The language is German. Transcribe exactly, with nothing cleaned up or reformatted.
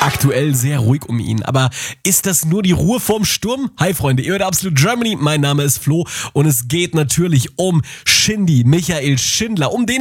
Aktuell sehr ruhig um ihn. Aber ist das nur die Ruhe vorm Sturm? Hi Freunde, ihr hört Absolute Germany. Mein Name ist Flo und es geht natürlich um Shindy, Michael Schindler. Um den